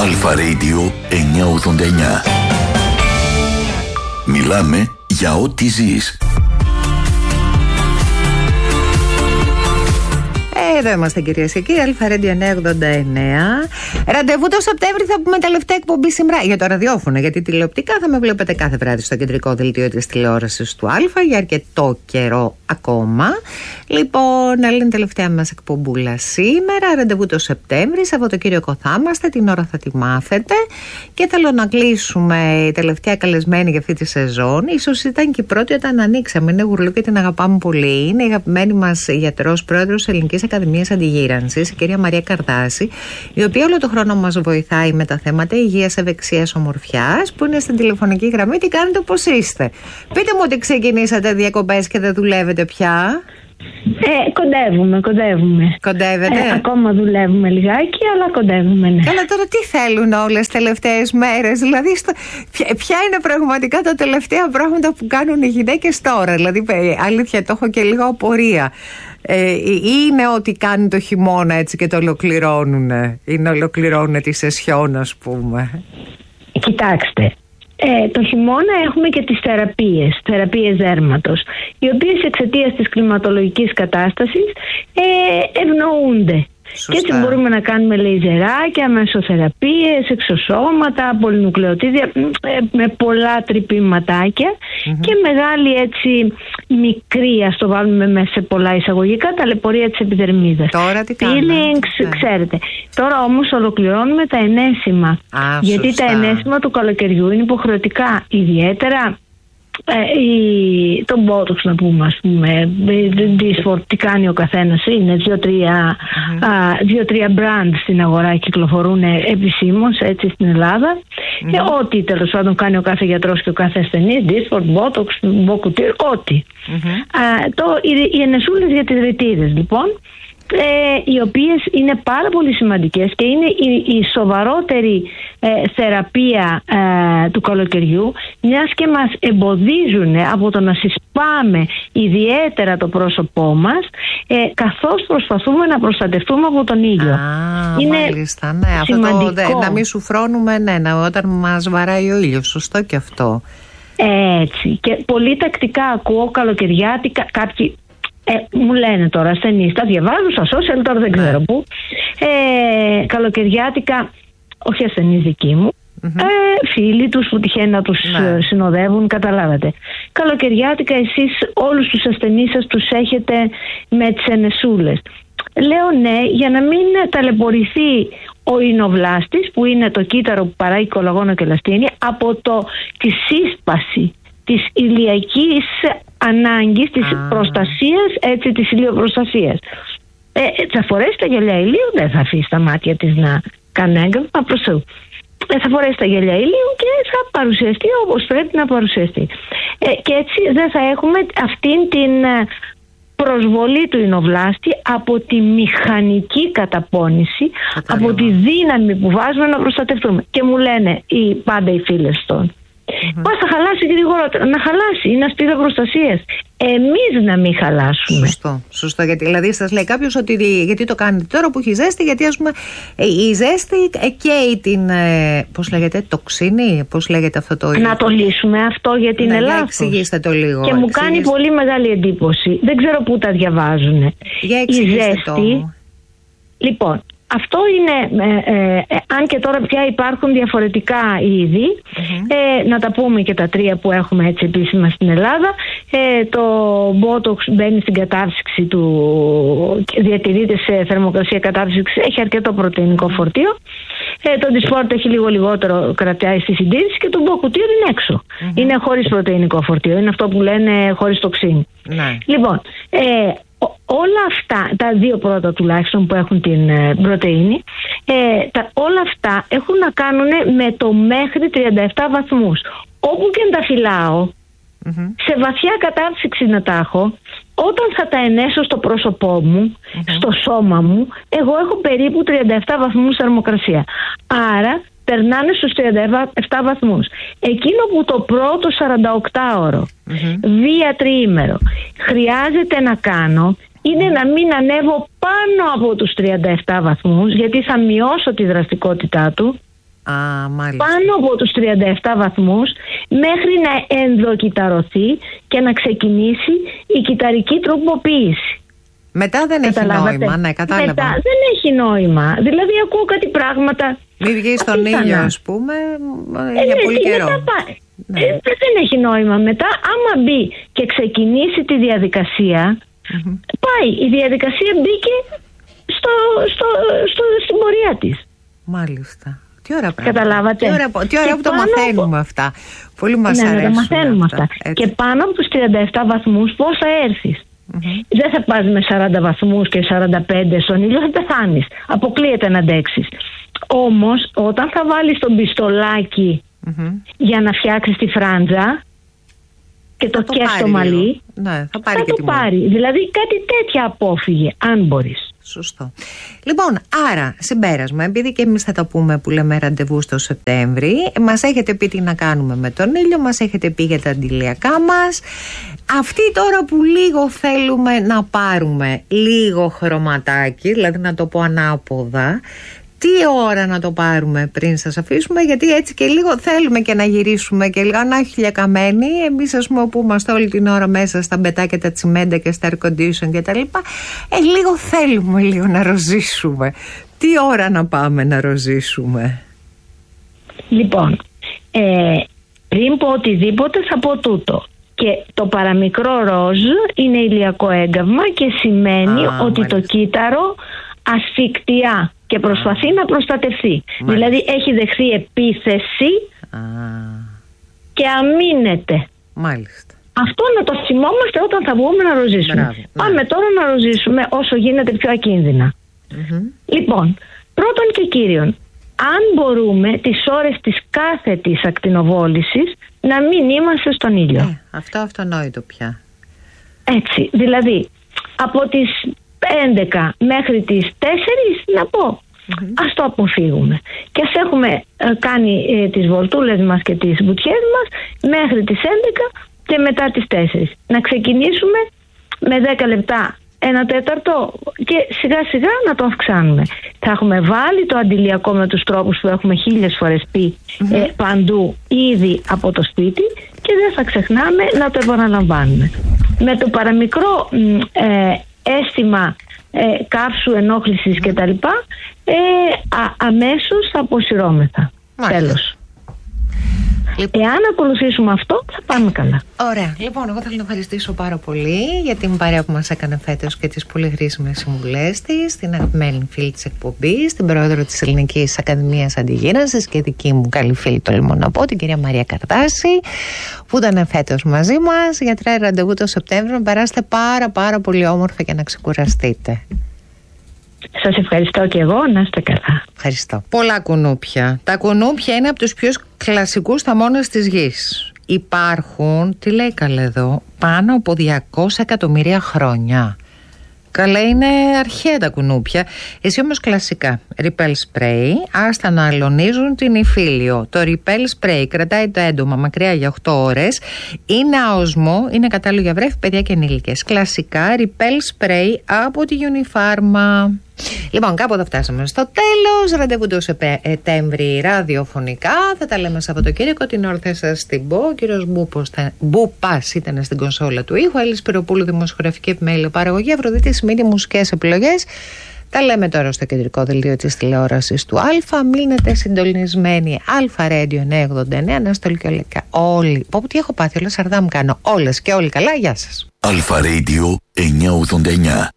Αλφα Radio 989. Μιλάμε για ό,τι ζεις. Εδώ είμαστε, κυρίες και κύριοι. Αλφα Radio 989. Ραντεβού το Σεπτέμβρη θα πούμε τελευταία εκπομπή σήμερα για το ραδιόφωνο. Γιατί τηλεοπτικά θα με βλέπετε κάθε βράδυ στο κεντρικό δελτίο της τηλεόρασης του Αλφα για αρκετό καιρό ακόμα. Λοιπόν, άλλη είναι τελευταία μας εκπομπούλα σήμερα. Ραντεβού το Σεπτέμβρη. Σαββατοκύριακο θα είμαστε. Την ώρα θα τη μάθετε. Και θέλω να κλείσουμε η τελευταία καλεσμένη για αυτή τη σεζόν. Ίσως ήταν και η πρώτη όταν ανοίξαμε. Είναι γουρλού και την αγαπάμε πολύ. Είναι η αγαπημένη μας γιατρός, πρόεδρος Ελληνικής Ακαδημίας Αντιγύρανσης, η κυρία Μαρία Καρδάση, η οποία όλο το χρόνο μας βοηθάει με τα θέματα υγείας, ευεξίας, ομορφιάς, που είναι στην τηλεφωνική γραμμή. Τι κάνετε, πώς είστε? Πείτε μου ότι ξεκινήσατε διακοπές και δεν δουλεύετε πια. Κοντεύουμε. Κοντεύετε? Ακόμα δουλεύουμε λιγάκι, αλλά κοντεύουμε, ναι. Καλά, τώρα τι θέλουν όλες τις τελευταίες μέρες? Δηλαδή, ποια είναι πραγματικά τα τελευταία πράγματα που κάνουν οι γυναίκες τώρα? Δηλαδή, αλήθεια, το έχω και λίγο απορία. Είναι ότι κάνουν το χειμώνα έτσι και το ολοκληρώνουν? Είναι ολοκληρώνουν τη σεσιόν, ας πούμε? Κοιτάξτε, το χειμώνα έχουμε και τις θεραπείες δέρματος, οι οποίες εξαιτίας της κλιματολογικής κατάστασης ευνοούνται. Σωστά. Και έτσι μπορούμε να κάνουμε λέιζεράκια, μεσοθεραπείες, εξωσώματα, πολυνουκλεοτίδια, με πολλά τρυπήματάκια και μεγάλη έτσι μικρή, ας το βάλουμε μέσα σε πολλά εισαγωγικά, ταλαιπωρία της επιδερμίδας. Τώρα τι κάνουμε? Peelings, ξέρετε. Τώρα όμως ολοκληρώνουμε τα ενέσιμα. Γιατί σωστά. τα ενέσιμα του καλοκαιριού είναι υποχρεωτικά, ιδιαίτερα το Botox, να πούμε, ας πούμε, τι κάνει ο καθένας. Είναι δύο-τρία brand στην αγορά, κυκλοφορούν επισήμως έτσι στην Ελλάδα. Ό,τι τέλος πάντων κάνει ο κάθε γιατρός και ο κάθε ασθενής, Dysport, Botox, Bocutir, ό,τι. Οι ενεσούλες για τις ρητίδες, λοιπόν, οι οποίες είναι πάρα πολύ σημαντικές και είναι η σοβαρότερη θεραπεία του καλοκαιριού, μιας και μας εμποδίζουν από το να συσπάμε ιδιαίτερα το πρόσωπό μας, καθώς προσπαθούμε να προστατευτούμε από τον ήλιο. Είναι μάλιστα, ναι, σημαντικό. Αυτό να μην σουφρώνουμε όταν μας βαράει ο ήλιος. Σωστό και αυτό. Έτσι. Και πολύ τακτικά ακούω καλοκαιριάτικα, κάποιοι μου λένε τώρα ασθενείς, τα διαβάζουν στα social, τώρα δεν ξέρω πού, καλοκαιριάτικα, όχι ασθενείς δικοί μου, φίλοι τους που τυχαίνει να τους συνοδεύουν, καταλάβατε. Καλοκαιριάτικα εσείς όλους τους ασθενείς σας τους έχετε με τις ενεσούλες. Λέω ναι, για να μην ταλαιπωρηθεί ο εινοβλάστης, που είναι το κύτταρο που παράγει κολαγόνο και ελαστίνη, από τη σύσπαση της ηλιακής ανάγκης, της προστασίας, έτσι, της ηλιοπροστασίας. Θα φορέσει τα γυαλιά ηλίου, δεν θα αφήσει τα μάτια της να κάνει έγκαυμα προς Θεού. Θα φορέσει τα γυαλιά ηλίου και θα παρουσιαστεί όπως πρέπει να παρουσιαστεί. Και έτσι δεν θα έχουμε αυτήν την προσβολή του εινοβλάστη από τη μηχανική καταπώνηση, από τη δύναμη που βάζουμε να προστατευτούμε. Και μου λένε πάντα οι φίλες των, πώς θα χαλάσει γρηγορότερα? Να χαλάσει, είναι ασπίδα προστασίας. Εμείς να μην χαλάσουμε. Σωστό. Γιατί δηλαδή σας λέει κάποιος ότι γιατί το κάνετε τώρα που έχει ζέστη? Γιατί ας πούμε η ζέστη καίει την, πώς λέγεται, τοξίνη, πώς λέγεται αυτό το? Να το λύσουμε αυτό, γιατί είναι λάθος. Εξηγήστε το λίγο. Και μου κάνει πολύ μεγάλη εντύπωση. Δεν ξέρω πού τα διαβάζουν. Για εξηγήστε το. Λοιπόν, αυτό είναι, αν και τώρα πια υπάρχουν διαφορετικά είδη, να τα πούμε και τα τρία που έχουμε έτσι επίσημα στην Ελλάδα. Το Botox μπαίνει στην κατάψυξη του, διατηρείται σε θερμοκρασία κατάψυξη, έχει αρκετό πρωτεϊνικό φορτίο. Το Dysport έχει λίγο λιγότερο, κρατάει στη συντήρηση, και το Bocutir είναι έξω. Είναι χωρίς πρωτεϊνικό φορτίο, είναι αυτό που λένε χωρίς τοξίνη. Λοιπόν, όλα αυτά, τα δύο πρώτα τουλάχιστον που έχουν την πρωτεΐνη, όλα αυτά έχουν να κάνουν με το μέχρι 37 βαθμούς. Όπου και να τα φυλάω, σε βαθιά κατάψυξη να τα έχω, όταν θα τα ενέσω στο πρόσωπό μου, στο σώμα μου, εγώ έχω περίπου 37 βαθμούς θερμοκρασία. Άρα περνάνε στους 37 βαθμούς. Εκείνο που το πρώτο 48ωρο, βία τριήμερο, χρειάζεται να κάνω, είναι να μην ανέβω πάνω από τους 37 βαθμούς, γιατί θα μειώσω τη δραστικότητά του. Μάλιστα. Πάνω από τους 37 βαθμούς, μέχρι να ενδοκυταρωθεί και να ξεκινήσει η κυταρική τροποποίηση. Μετά δεν έχει νόημα, ναι, κατάλαβα. Μετά δεν έχει νόημα. Δηλαδή ακούω κάτι πράγματα. Μην βγει στον ήλιο, ας πούμε, για πολύ καιρό. Δεν έχει νόημα. Μετά, άμα μπει και ξεκινήσει τη διαδικασία, πάει. Η διαδικασία μπήκε στην πορεία της. Μάλιστα. Τι ώρα πράγμα. Καταλάβατε. Τι ώρα που το μαθαίνουμε αυτά. Πολύ μας αρέσουν. Ναι, τα μαθαίνουμε αυτά. Και πάνω από τους 37 βαθμούς πώς θα έρθεις. Δεν θα πας με 40 βαθμούς και 45 στον ήλιο, θα πεθάνεις. Αποκλείεται να αντέξεις. Όμως όταν θα βάλεις τον πιστολάκι για να φτιάξεις τη φράντζα και το και στο μαλλί, θα πάρει και το πάρει. Δηλαδή κάτι τέτοια απόφυγε, αν μπορείς. Σωστό. Λοιπόν, άρα, συμπέρασμα, επειδή και εμείς θα τα πούμε που λέμε ραντεβού στο Σεπτέμβρη, μας έχετε πει τι να κάνουμε με τον ήλιο, μας έχετε πει για τα αντιλιακά μας. Αυτοί τώρα που λίγο θέλουμε να πάρουμε λίγο χρωματάκι, δηλαδή να το πω ανάποδα, τι ώρα να το πάρουμε πριν σας αφήσουμε, γιατί έτσι και λίγο θέλουμε και να γυρίσουμε και λίγο να χιλιακαμένοι. Εμείς, ας πούμε, που είμαστε όλη την ώρα μέσα στα μπετάκια, τα τσιμέντα και στα air condition και τα λοιπά, λίγο θέλουμε λίγο να ροζίσουμε. Τι ώρα να πάμε να ροζίσουμε? Λοιπόν, πριν πω οτιδήποτε θα πω τούτο. Και το παραμικρό ροζ είναι ηλιακό έγκαυμα και σημαίνει ότι το κύτταρο ασφικτιά και προσπαθεί να προστατευτεί. Δηλαδή έχει δεχθεί επίθεση και αμήνεται. Μάλιστα. Αυτό να το θυμόμαστε όταν θα βγούμε να ροζίσουμε. Πάμε τώρα να ροζίσουμε όσο γίνεται πιο ακίνδυνα. Λοιπόν, πρώτον και κύριον, αν μπορούμε τις ώρες της κάθετης ακτινοβόλησης να μην είμαστε στον ήλιο. Αυτό αυτονόητο πια. Έτσι, δηλαδή από τις 11 μέχρι τις 4 να πω, ας το αποφύγουμε. Και ας έχουμε κάνει τις βολτούλες μας και τις βουτιές μας μέχρι τις 11 και μετά τις 4. Να ξεκινήσουμε με 10 λεπτά, 1/4 και σιγά σιγά να το αυξάνουμε. Θα έχουμε βάλει το αντιλιακό με τους τρόπους που έχουμε 1000 φορές πει παντού ήδη από το σπίτι και δεν θα ξεχνάμε να το επαναλαμβάνουμε. Με το παραμικρό αίσθημα καύσου, ενόχλησης κτλ. Αμέσως θα αποσυρώμεθα. Τέλος. Λοιπόν. Εάν ακολουθήσουμε αυτό θα πάμε καλά. Ωραία. Λοιπόν, εγώ θέλω να ευχαριστήσω πάρα πολύ για την παρέα που μας έκανε φέτος και τις πολύ χρήσιμες συμβουλές της, την αγαπημένη φίλη της εκπομπής, την πρόεδρο της Ελληνικής Ακαδημίας Αντιγύρανσης και δική μου καλή φίλη, το λιμώ να πω, την κυρία Μαρία Καρτάση, που ήταν φέτος μαζί μας. Γιατρά, ραντεβού το Σεπτέμβριο. Περάστε πάρα πολύ όμορφα και να ξεκουραστείτε. Σας ευχαριστώ και εγώ, να είστε καλά. Ευχαριστώ. Πολλά κουνούπια. Τα κουνούπια είναι από τους πιο κλασικούς θαμώνες της γης. Υπάρχουν, τι λέει καλέ εδώ, πάνω από 200 εκατομμύρια χρόνια. Καλά, είναι αρχαία τα κουνούπια. Εσύ όμως κλασικά. Repel spray, άστα να αλωνίζουν την υφήλιο. Το Repel spray κρατάει το έντομα μακριά για 8 ώρες. Είναι αοσμό, είναι κατάλληλο για βρέφη, παιδιά και ενήλικες. Κλασικά Repel spray από τη Unifarma. Λοιπόν, κάποτε φτάσαμε στο τέλος. Ραντεβού το Σεπτέμβρη ραδιοφωνικά. Θα τα λέμε Σαββατοκύριακο. Την ώρα θα σας την πω. Ο κύριος Μπούπας ήταν στην κονσόλα του ήχου. Έλλης Πυροπούλου, δημοσιογραφική επιμέλεια παραγωγή. Αφροδίτη Σμίτη, μουσικές επιλογές. Τα λέμε τώρα στο κεντρικό δελτίο της τηλεόρασης του Α. Μείνετε συντονισμένοι. Α Radio 989. Αναστολή και όλοι. Πω τι έχω πάθει, όλα σαρδά μου κάνω. Όλες και όλοι καλά. Γεια σας. Α Radio 989.